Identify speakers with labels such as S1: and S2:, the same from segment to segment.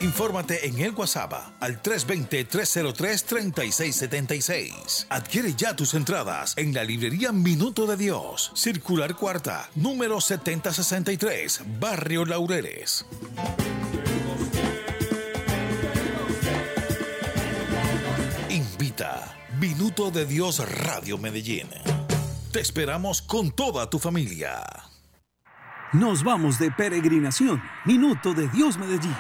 S1: Infórmate en el WhatsApp al 320-303-3676. Adquiere ya tus entradas en la librería Minuto de Dios, Circular Cuarta, número 7063, Barrio Laureles. Invita Minuto de Dios Radio Medellín. Te esperamos con toda tu familia.
S2: Nos vamos de peregrinación. Minuto de Dios Medellín.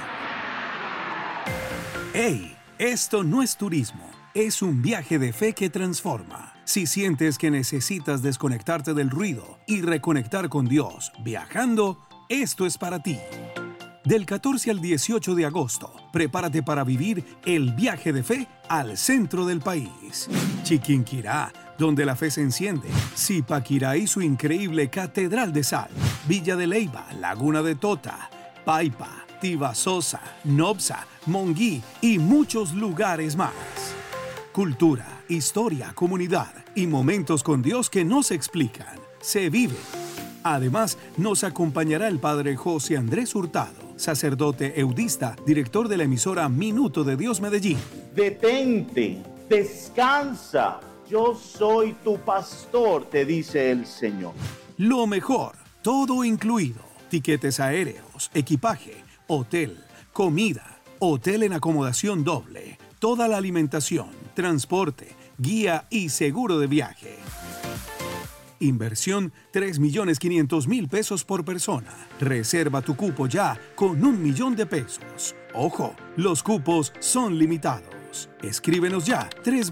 S2: ¡Hey! Esto no es turismo. Es un viaje de fe que transforma. Si sientes que necesitas desconectarte del ruido y reconectar con Dios viajando, esto es para ti. Del 14 al 18 de agosto, prepárate para vivir el viaje de fe al centro del país. Chiquinquirá, donde la fe se enciende. Zipaquirá y su increíble Catedral de Sal. Villa de Leyva, Laguna de Tota, Paipa, Tibasosa, Nopsa, Monguí y muchos lugares más. Cultura, historia, comunidad y momentos con Dios que no se explican, se viven. Además, nos acompañará el padre José Andrés Hurtado, sacerdote eudista, director de la emisora Minuto de Dios Medellín.
S3: Detente, descansa, yo soy tu pastor, te dice el Señor.
S2: Lo mejor, todo incluido, tiquetes aéreos, equipaje, hotel, comida, hotel en acomodación doble, toda la alimentación, transporte, guía y seguro de viaje. Inversión 3.500.000 pesos por persona. Reserva tu cupo ya con 1 millón de pesos. Ojo, los cupos son limitados. Escríbenos ya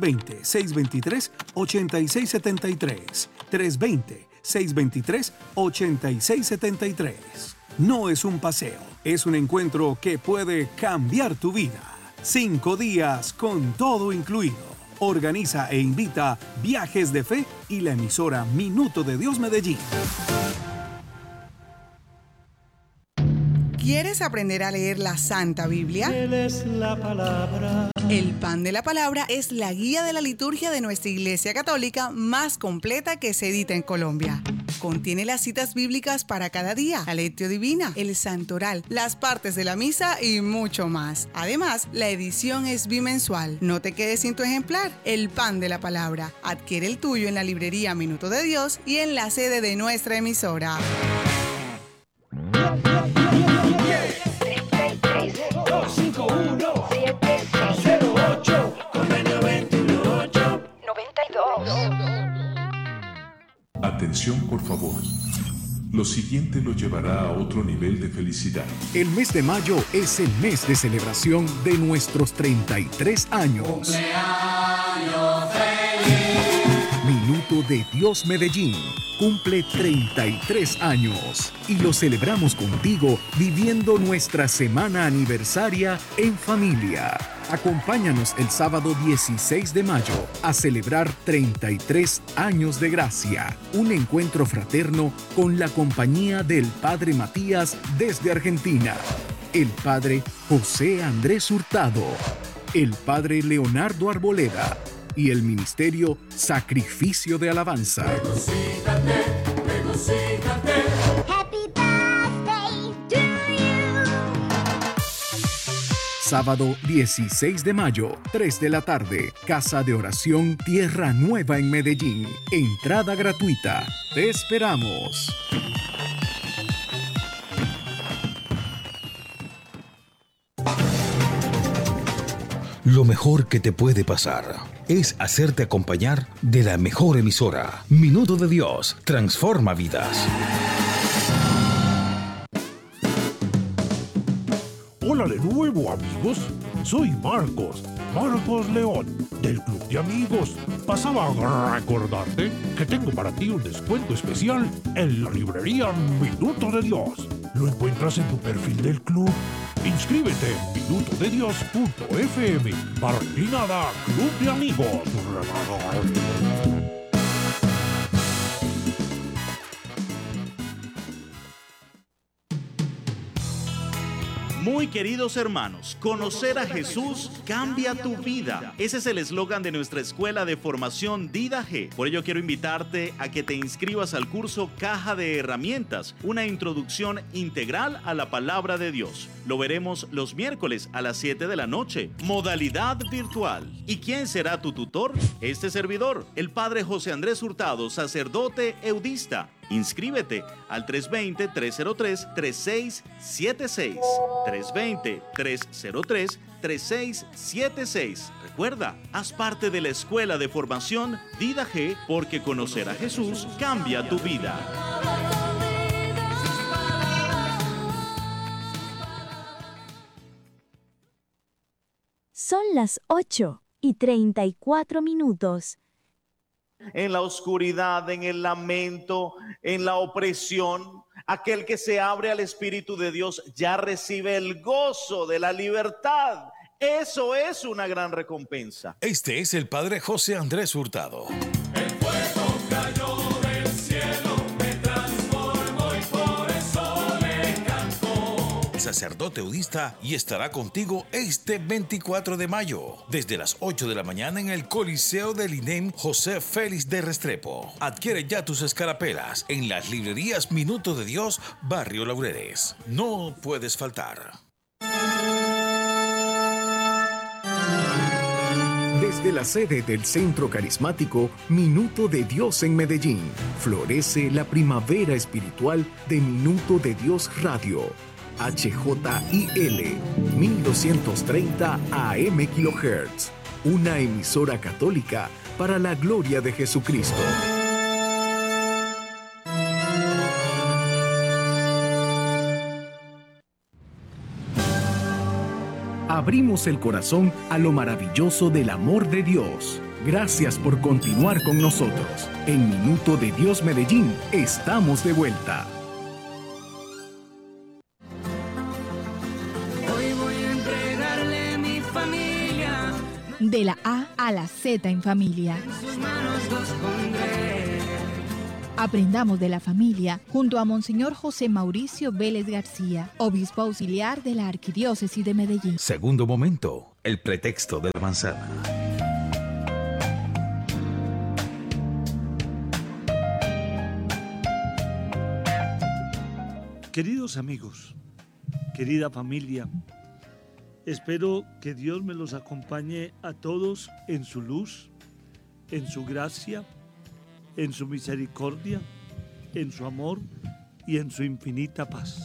S2: 320-623-8673. 320-623-8673. No es un paseo, es un encuentro que puede cambiar tu vida. 5 días con todo incluido. Organiza e invita Viajes de Fe y la emisora Minuto de Dios Medellín.
S4: ¿Quieres aprender a leer la Santa Biblia?
S5: Él es la palabra.
S4: El Pan de la Palabra es la guía de la liturgia de nuestra Iglesia Católica más completa que se edita en Colombia. Contiene las citas bíblicas para cada día, la lectio divina, el santoral, las partes de la misa y mucho más. Además, la edición es bimensual. No te quedes sin tu ejemplar. El Pan de la Palabra. Adquiere el tuyo en la librería Minuto de Dios y en la sede de nuestra emisora.
S5: 251-7608, convenio 2892.
S6: Atención, por favor. Lo siguiente lo llevará a otro nivel de felicidad.
S7: El mes de mayo es el mes de celebración de nuestros 33 años.
S5: ¡Cumpleaños feliz!
S7: Minuto de Dios Medellín cumple 33 años y lo celebramos contigo viviendo nuestra semana aniversaria en familia. Acompáñanos el sábado 16 de mayo a celebrar 33 años de gracia, un encuentro fraterno con la compañía del Padre Matías desde Argentina, el Padre José Andrés Hurtado, el Padre Leonardo Arboleda y el Ministerio Sacrificio de Alabanza.
S5: Regocíjate, regocíjate.
S8: Happy birthday to you.
S7: Sábado 16 de mayo, 3 de la tarde, Casa de Oración Tierra Nueva en Medellín. Entrada gratuita. Te esperamos.
S1: Lo mejor que te puede pasar es hacerte acompañar de la mejor emisora. Minuto de Dios transforma vidas.
S9: Hola de nuevo, amigos. Soy Marcos León, del Club de Amigos. Pasaba a recordarte que tengo para ti un descuento especial en la librería Minuto de Dios. Lo encuentras en tu perfil del club. Inscríbete en minutodedios.fm/inclinada Club de Amigos.
S3: Muy queridos hermanos, conocer a Jesús cambia tu vida. Ese es el eslogan de nuestra escuela de formación Dida G. Por ello quiero invitarte a que te inscribas al curso Caja de Herramientas, una introducción integral a la palabra de Dios. Lo veremos los miércoles a las 7 de la noche, modalidad virtual. ¿Y quién será tu tutor? Este servidor, el Padre José Andrés Hurtado, sacerdote eudista. Inscríbete al 320-303-3676. 320-303-3676. Recuerda, haz parte de la escuela de formación Dida G, porque conocer a Jesús cambia tu vida.
S10: Son las 8:34.
S3: En la oscuridad, en el lamento, en la opresión, aquel que se abre al Espíritu de Dios ya recibe el gozo de la libertad. Eso es una gran recompensa.
S1: Este es el Padre José Andrés Hurtado.
S5: El fuego cayó del cielo, me transformó y por eso le canto.
S1: Sacerdote eudista, y estará contigo este 24 de mayo, desde las 8 de la mañana en el Coliseo del INEM José Félix de Restrepo. Adquiere ya tus escarapelas en las librerías Minuto de Dios, Barrio Laureles. No puedes faltar.
S7: Desde la sede del Centro Carismático Minuto de Dios en Medellín, florece la primavera espiritual de Minuto de Dios Radio. HJIL 1230 AM kHz, una emisora católica para la gloria de Jesucristo. Abrimos el corazón a lo maravilloso del amor de Dios. Gracias por continuar con nosotros. En Minuto de Dios Medellín, estamos de vuelta.
S11: Hoy voy a entregarle mi familia.
S12: De la A a la Z en familia.
S11: En sus manos los pondré.
S12: Aprendamos de la familia junto a Monseñor José Mauricio Vélez García, obispo auxiliar de la Arquidiócesis de Medellín.
S1: Segundo momento, el pretexto de la manzana.
S13: Queridos amigos, querida familia, espero que Dios me los acompañe a todos en su luz, en su gracia, en su misericordia, en su amor y en su infinita paz.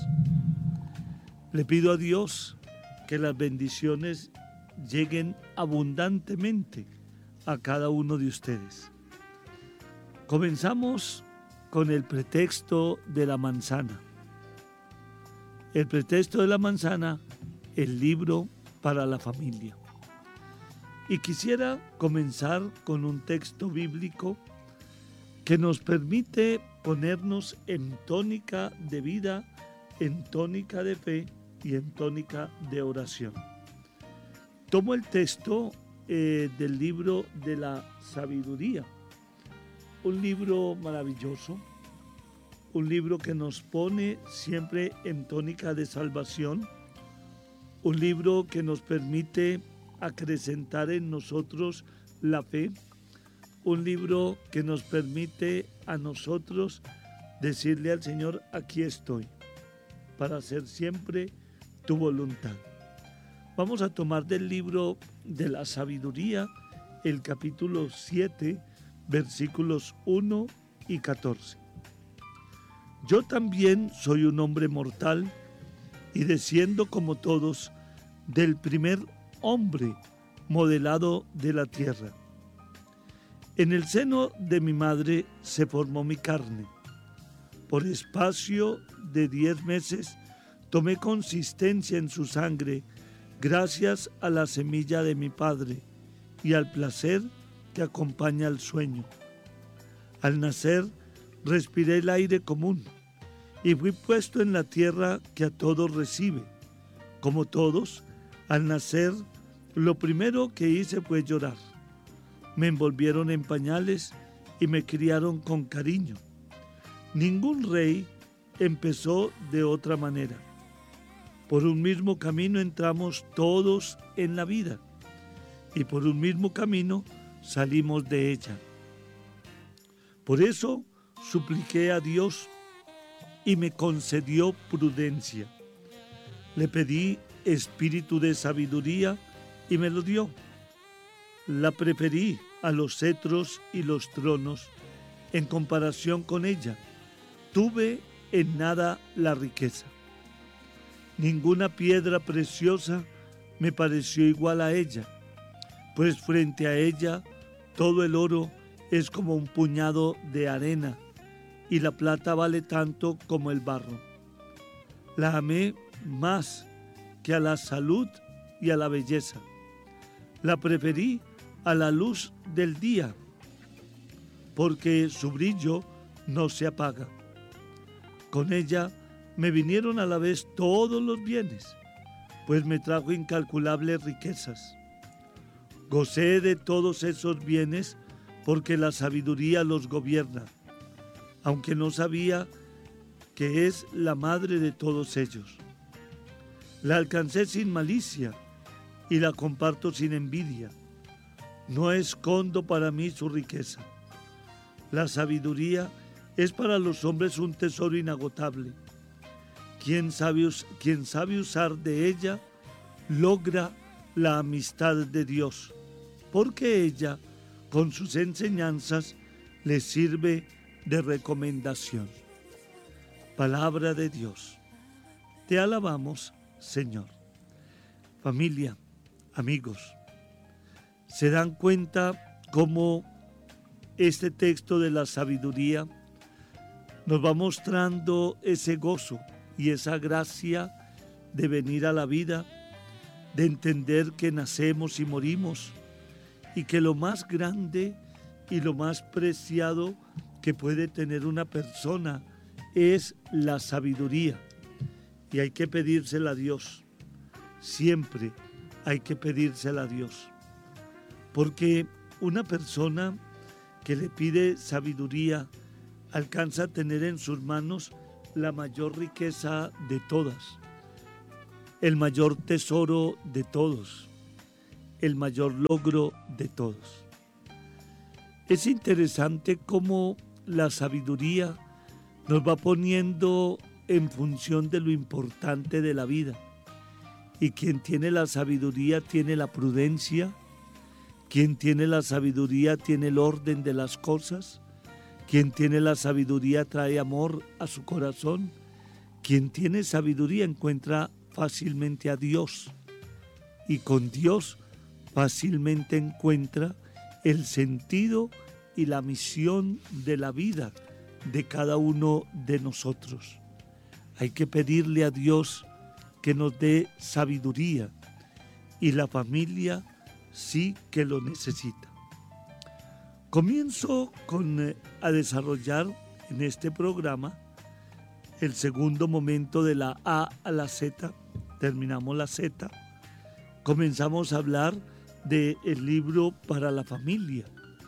S13: Le pido a Dios que las bendiciones lleguen abundantemente a cada uno de ustedes. Comenzamos con el pretexto de la manzana. El pretexto de la manzana, el libro para la familia. Y quisiera comenzar con un texto bíblico que nos permite ponernos en tónica de vida, en tónica de fe y en tónica de oración. Tomo el texto del libro de la sabiduría, un libro maravilloso, un libro que nos pone siempre en tónica de salvación, un libro que nos permite acrecentar en nosotros la fe, un libro que nos permite a nosotros decirle al Señor, aquí estoy, para hacer siempre tu voluntad. Vamos a tomar del libro de la sabiduría el capítulo 7, versículos 1 y 14. Yo también soy un hombre mortal y desciendo como todos del primer hombre modelado de la tierra. En el seno de mi madre se formó mi carne. Por espacio de 10 meses tomé consistencia en su sangre gracias a la semilla de mi padre y al placer que acompaña al sueño. Al nacer respiré el aire común y fui puesto en la tierra que a todos recibe. Como todos, al nacer lo primero que hice fue llorar. Me envolvieron en pañales y me criaron con cariño. Ningún rey empezó de otra manera. Por un mismo camino entramos todos en la vida y por un mismo camino salimos de ella. Por eso supliqué a Dios y me concedió prudencia. Le pedí espíritu de sabiduría y me lo dio. La preferí a los cetros y los tronos en comparación con ella. Tuve en nada la riqueza. Ninguna piedra preciosa me pareció igual a ella, pues frente a ella todo el oro es como un puñado de arena y la plata vale tanto como el barro. La amé más que a la salud y a la belleza. La preferí a la luz del día, porque su brillo no se apaga. Con ella me vinieron a la vez todos los bienes, pues me trajo incalculables riquezas. Gocé de todos esos bienes porque la sabiduría los gobierna, aunque no sabía que es la madre de todos ellos. La alcancé sin malicia y la comparto sin envidia. No escondo para mí su riqueza. La sabiduría es para los hombres un tesoro inagotable. Quien sabe usar de ella logra la amistad de Dios, porque ella, con sus enseñanzas, le sirve de recomendación. Palabra de Dios. Te alabamos, Señor. Familia, amigos, ¿se dan cuenta cómo este texto de la sabiduría nos va mostrando ese gozo y esa gracia de venir a la vida, de entender que nacemos y morimos y que lo más grande y lo más preciado que puede tener una persona es la sabiduría? Y hay que pedírsela a Dios. Siempre hay que pedírsela a Dios. Porque una persona que le pide sabiduría alcanza a tener en sus manos la mayor riqueza de todas, el mayor tesoro de todos, el mayor logro de todos. Es interesante cómo la sabiduría nos va poniendo en función de lo importante de la vida. Y quien tiene la sabiduría tiene la prudencia, quien tiene la sabiduría tiene el orden de las cosas, quien tiene la sabiduría trae amor a su corazón, quien tiene sabiduría encuentra fácilmente a Dios y con Dios fácilmente encuentra el sentido y la misión de la vida de cada uno de nosotros. Hay que pedirle a Dios que nos dé sabiduría y la familia sí que lo necesita. Comienzo a desarrollar en este programa el segundo momento de la A a la Z. Terminamos la Z. Comenzamos a hablar del libro para la familia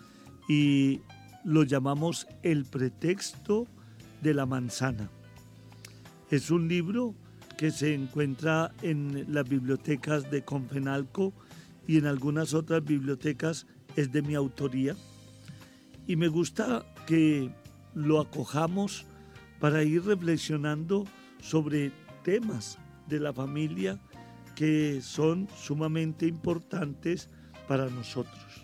S13: y lo llamamos El pretexto de la manzana. Es un libro que se encuentra en las bibliotecas de Confenalco y en algunas otras bibliotecas. Es de mi autoría y me gusta que lo acojamos para ir reflexionando sobre temas de la familia que son sumamente importantes para nosotros.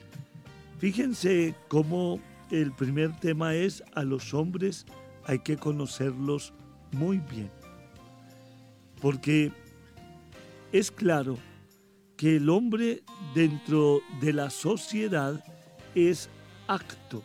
S13: Fíjense cómo el primer tema es: a los hombres hay que conocerlos muy bien, porque es claro que el hombre dentro de la sociedad es acto.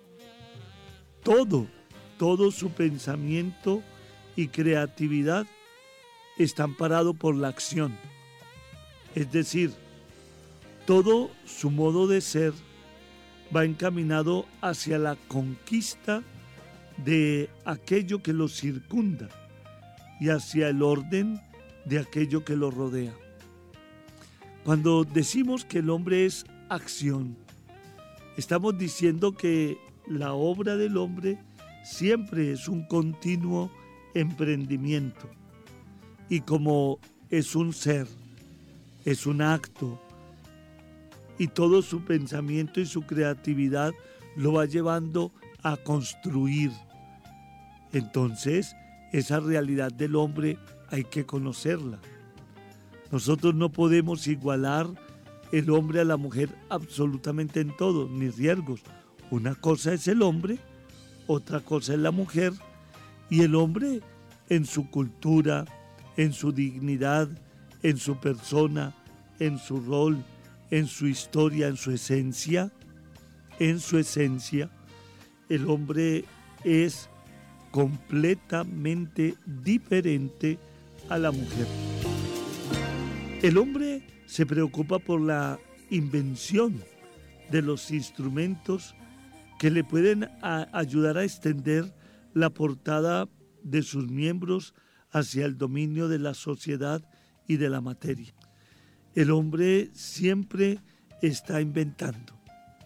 S13: Todo su pensamiento y creatividad está amparado por la acción. Es decir, todo su modo de ser va encaminado hacia la conquista de aquello que lo circunda y hacia el orden de aquello que lo rodea. Cuando decimos que el hombre es acción, estamos diciendo que la obra del hombre siempre es un continuo emprendimiento. y como es un ser, es un acto, y todo su pensamiento y su creatividad lo va llevando a construir. Entonces, esa realidad del hombre hay que conocerla. Nosotros no podemos igualar el hombre a la mujer absolutamente en todo, ni riesgos. Una cosa es el hombre, otra cosa es la mujer, y el hombre en su cultura, en su dignidad, en su persona, en su rol, en su historia, en su esencia, el hombre es completamente diferente a la mujer. El hombre se preocupa por la invención de los instrumentos que le pueden ayudar a extender la portada de sus miembros hacia el dominio de la sociedad y de la materia. El hombre siempre está inventando.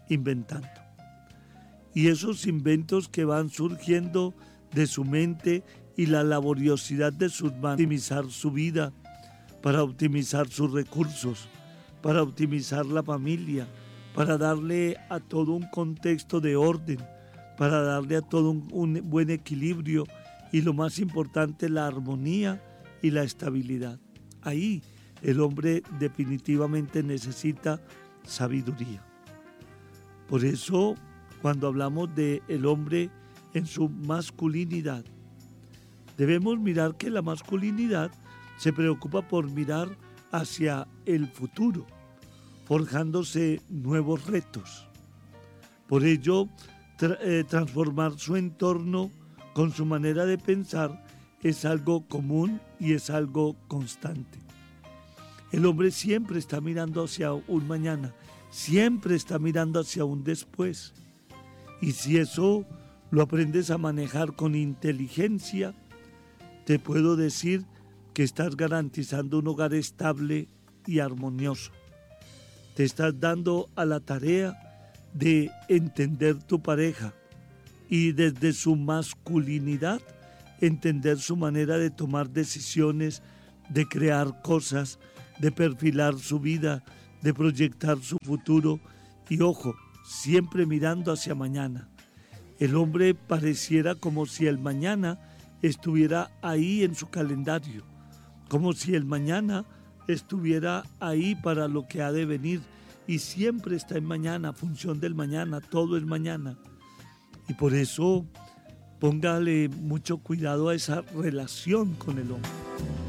S13: Y esos inventos que van surgiendo de su mente y la laboriosidad de sus manos, para optimizar su vida, para optimizar sus recursos, para optimizar la familia, para darle a todo un contexto de orden, para darle a todo un buen equilibrio y lo más importante, la armonía y la estabilidad. Ahí el hombre definitivamente necesita sabiduría. Por eso, cuando hablamos del hombre en su masculinidad, debemos mirar que la masculinidad se preocupa por mirar hacia el futuro, forjándose nuevos retos. Por ello, transformar su entorno con su manera de pensar es algo común y es algo constante. El hombre siempre está mirando hacia un mañana, siempre está mirando hacia un después. Y si eso lo aprendes a manejar con inteligencia, te puedo decir que estás garantizando un hogar estable y armonioso. Te estás dando a la tarea de entender tu pareja y desde su masculinidad entender su manera de tomar decisiones, de crear cosas, de perfilar su vida, de proyectar su futuro y ojo, siempre mirando hacia mañana. El hombre pareciera como si el mañana estuviera ahí en su calendario, como si el mañana estuviera ahí para lo que ha de venir y siempre está en mañana, función del mañana, todo es mañana. Y por eso póngale mucho cuidado a esa relación con el hombre.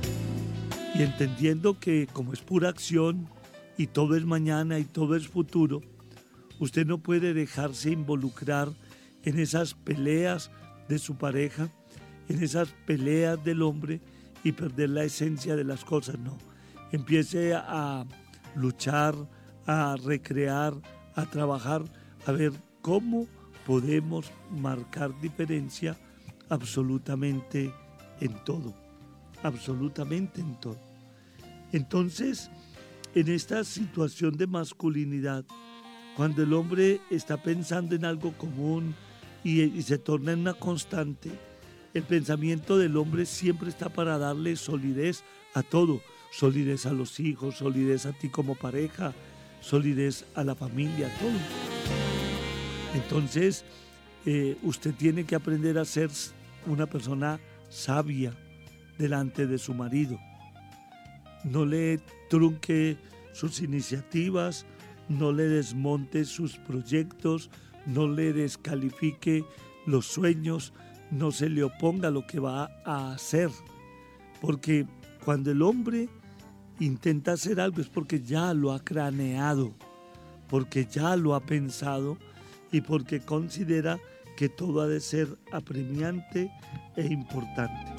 S13: Y entendiendo que como es pura acción y todo es mañana y todo es futuro, usted no puede dejarse involucrar en esas peleas de su pareja, en esas peleas del hombre y perder la esencia de las cosas, no. Empiece a luchar, a recrear, a trabajar, a ver cómo podemos marcar diferencia absolutamente en todo, absolutamente en todo. Entonces, en esta situación de masculinidad, cuando el hombre está pensando en algo común y se torna en una constante, el pensamiento del hombre siempre está para darle solidez a todo, solidez a los hijos, solidez a ti como pareja, solidez a la familia, a todo. Entonces, usted tiene que aprender a ser una persona sabia delante de su marido. No le trunque sus iniciativas, no le desmonte sus proyectos, no le descalifique los sueños, no se le oponga a lo que va a hacer. Porque cuando el hombre intenta hacer algo es porque ya lo ha craneado, porque ya lo ha pensado y porque considera que todo ha de ser apremiante e importante.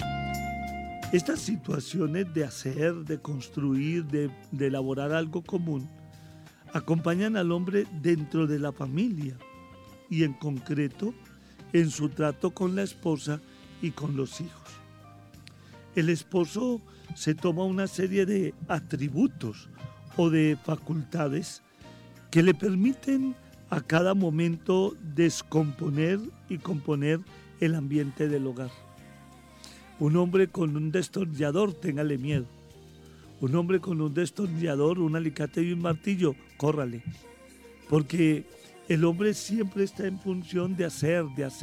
S13: Estas situaciones de hacer, de construir, de elaborar algo común, acompañan al hombre dentro de la familia y en concreto en su trato con la esposa y con los hijos. El esposo se toma una serie de atributos o de facultades que le permiten a cada momento descomponer y componer el ambiente del hogar. Un hombre con un destornillador, téngale miedo. Un hombre con un destornillador, un alicate y un martillo, córrale. Porque el hombre siempre está en función de hacer,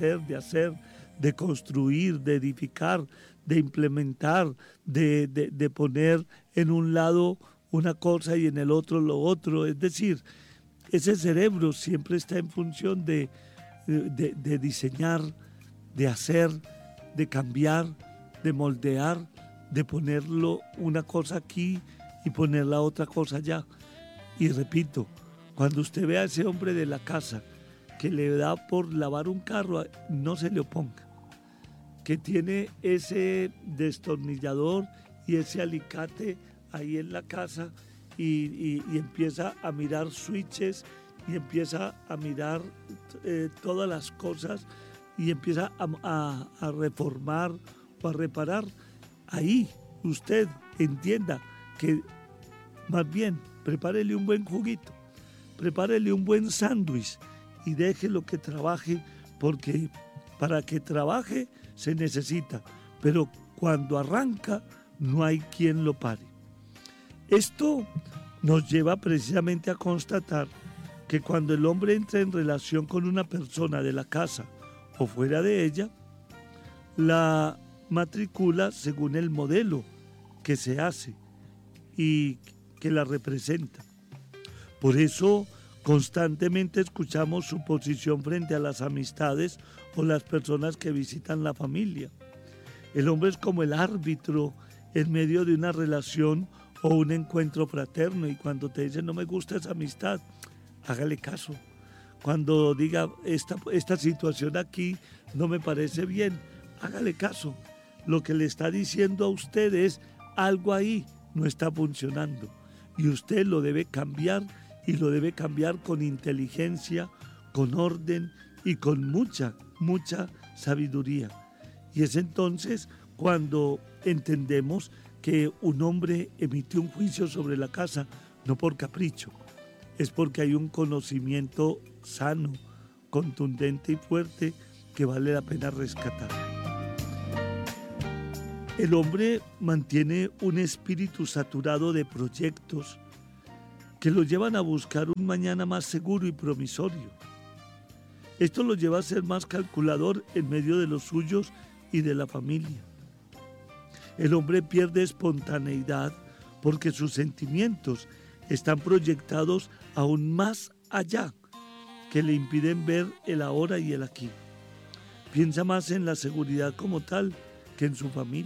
S13: de construir, de edificar, de implementar, de poner en un lado una cosa y en el otro lo otro. Es decir, ese cerebro siempre está en función de diseñar, de hacer, de cambiar, de moldear, de ponerlo una cosa aquí y poner la otra cosa allá. Y repito, cuando usted ve a ese hombre de la casa que le da por lavar un carro, no se le oponga. Que tiene ese destornillador y ese alicate ahí en la casa y empieza a mirar switches y empieza a mirar todas las cosas y empieza a reformar o a reparar. Ahí usted entienda que más bien prepárele un buen juguito, prepárele un buen sándwich y déjelo que trabaje, porque para que trabaje se necesita, pero cuando arranca no hay quien lo pare. Esto nos lleva precisamente a constatar que cuando el hombre entra en relación con una persona de la casa o fuera de ella, la matricula según el modelo que se hace y que la representa. Por eso constantemente escuchamos su posición frente a las amistades o las personas que visitan la familia. El hombre es como el árbitro en medio de una relación o un encuentro fraterno, y cuando te dicen no me gusta esa amistad, hágale caso. Cuando diga esta situación aquí no me parece bien, hágale caso. Lo que le está diciendo a usted es algo ahí no está funcionando y usted lo debe cambiar, y lo debe cambiar con inteligencia, con orden y con mucha sabiduría. Y es entonces cuando entendemos que un hombre emite un juicio sobre la casa, no por capricho, es porque hay un conocimiento sano, contundente y fuerte que vale la pena rescatar. El hombre mantiene un espíritu saturado de proyectos que lo llevan a buscar un mañana más seguro y promisorio. Esto lo lleva a ser más calculador en medio de los suyos y de la familia. El hombre pierde espontaneidad porque sus sentimientos están proyectados aún más allá, que le impiden ver el ahora y el aquí. Piensa más en la seguridad como tal que en su familia.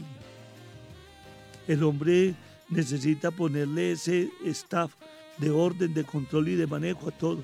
S13: El hombre necesita ponerle ese staff de orden, de control y de manejo a todo.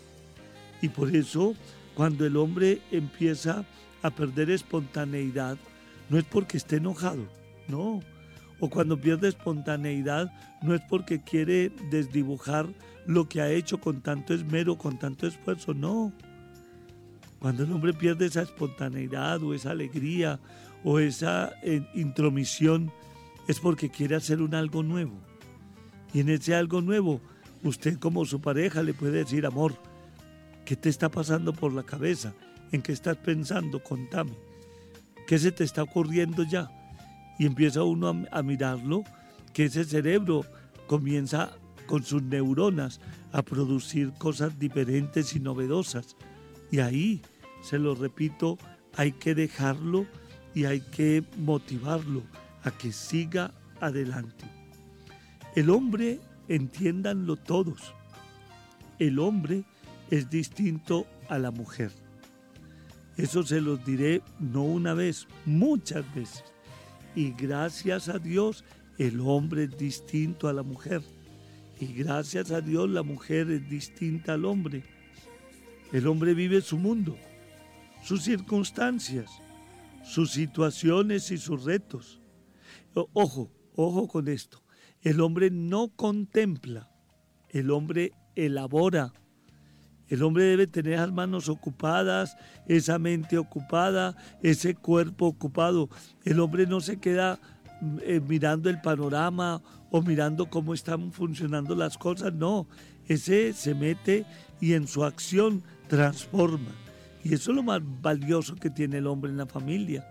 S13: Y por eso, cuando el hombre empieza a perder espontaneidad, no es porque esté enojado, no. O cuando pierde espontaneidad, no es porque quiere desdibujar lo que ha hecho con tanto esmero, con tanto esfuerzo, no. Cuando el hombre pierde esa espontaneidad o esa alegría o esa intromisión, es porque quiere hacer un algo nuevo. Y en ese algo nuevo, usted como su pareja le puede decir, amor, ¿qué te está pasando por la cabeza? ¿En qué estás pensando? Contame. ¿Qué se te está ocurriendo ya? Y empieza uno a mirarlo, que ese cerebro comienza con sus neuronas a producir cosas diferentes y novedosas. Y ahí, se lo repito, hay que dejarlo y hay que motivarlo a que siga adelante. El hombre, entiéndanlo todos, el hombre es distinto a la mujer. Eso se los diré no una vez, muchas veces. Y gracias a Dios, el hombre es distinto a la mujer. Y gracias a Dios, la mujer es distinta al hombre. El hombre vive su mundo, sus circunstancias, sus situaciones y sus retos. Ojo con esto. El hombre no contempla, el hombre elabora. El hombre debe tener las manos ocupadas, esa mente ocupada, ese cuerpo ocupado. El hombre no se queda mirando el panorama o mirando cómo están funcionando las cosas, no. Ese se mete y en su acción transforma. Y eso es lo más valioso que tiene el hombre en la familia,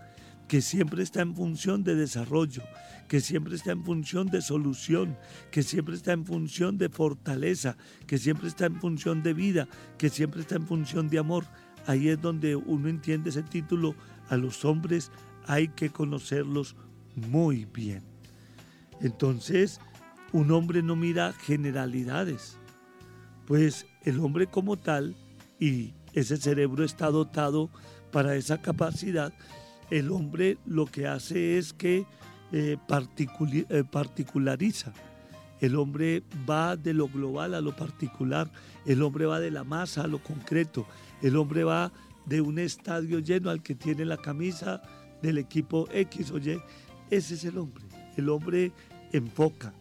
S13: que siempre está en función de desarrollo, que siempre está en función de solución, que siempre está en función de fortaleza, que siempre está en función de vida, que siempre está en función de amor. Ahí es donde uno entiende ese título: a los hombres hay que conocerlos muy bien. Entonces, un hombre no mira generalidades, pues el hombre como tal, y ese cerebro está dotado para esa capacidad, el hombre lo que hace es que particulariza. El hombre va de lo global a lo particular, el hombre va de la masa a lo concreto, el hombre va de un estadio lleno al que tiene la camisa del equipo X o Y. Ese es el hombre. El hombre enfoca.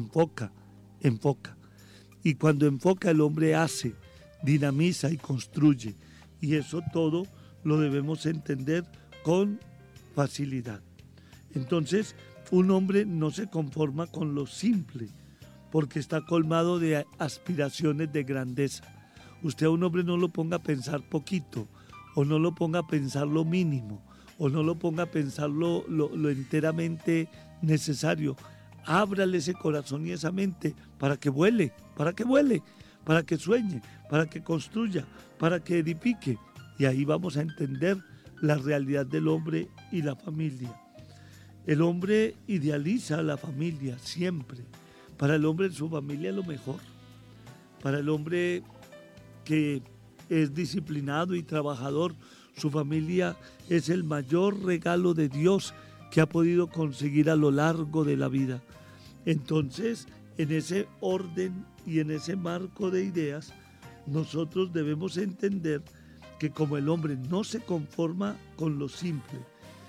S13: Y cuando enfoca, el hombre hace, dinamiza y construye. Y eso todo lo debemos entender con facilidad. Entonces, un hombre no se conforma con lo simple, porque está colmado de aspiraciones de grandeza. Usted a un hombre no lo ponga a pensar poquito, o no lo ponga a pensar lo mínimo, o no lo ponga a pensar lo enteramente necesario. Ábrale ese corazón y esa mente para que vuele, para que sueñe, para que construya, para que edifique. Y ahí vamos a entender la realidad del hombre y la familia. El hombre idealiza a la familia siempre. Para el hombre, su familia es lo mejor. Para el hombre que es disciplinado y trabajador, su familia es el mayor regalo de Dios que ha podido conseguir a lo largo de la vida. Entonces, en ese orden y en ese marco de ideas, nosotros debemos entender que como el hombre no se conforma con lo simple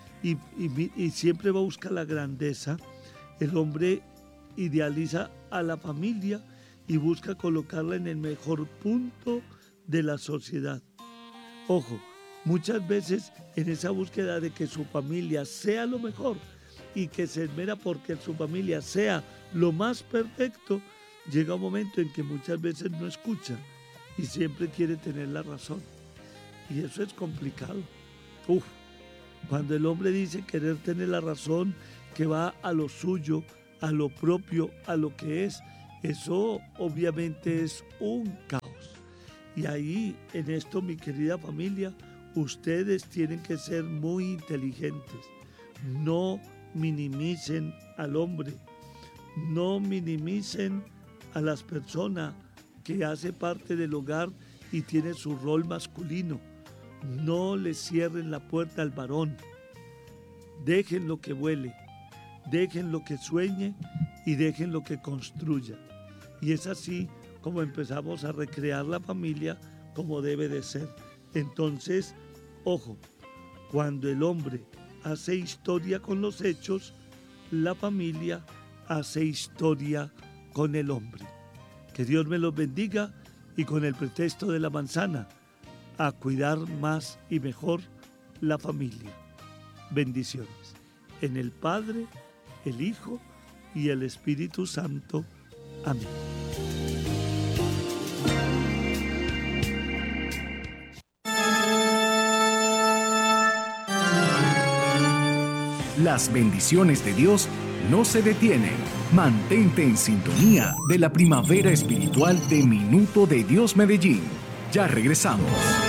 S13: y siempre va a buscar la grandeza, el hombre idealiza a la familia y busca colocarla en el mejor punto de la sociedad. Ojo, muchas veces en esa búsqueda de que su familia sea lo mejor y que se esmera porque su familia sea lo más perfecto, llega un momento en que muchas veces no escucha y siempre quiere tener la razón. Y eso es complicado. Cuando el hombre dice querer tener la razón, que va a lo suyo, a lo propio, a lo que es, eso obviamente es un caos. Y ahí, en esto, mi querida familia, ustedes tienen que ser muy inteligentes. No minimicen al hombre, no minimicen a las personas que hace parte del hogar y tiene su rol masculino. No le cierren la puerta al varón. Déjenlo que vuele, déjenlo que sueñe y déjenlo que construya. Y es así como empezamos a recrear la familia como debe de ser. Entonces, ojo, cuando el hombre hace historia con los hechos, la familia hace historia con el hombre. Que Dios me los bendiga y con el pretexto de la manzana, a cuidar más y mejor la familia. Bendiciones. En el Padre, el Hijo y el Espíritu Santo. Amén.
S7: Las bendiciones de Dios no se detienen. Mantente en sintonía de la primavera espiritual de Minuto de Dios Medellín. Ya regresamos.